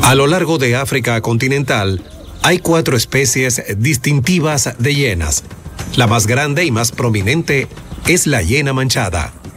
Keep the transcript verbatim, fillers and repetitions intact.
A lo largo de África continental, hay cuatro especies distintivas de hienas. La más grande y más prominente es la hiena manchada.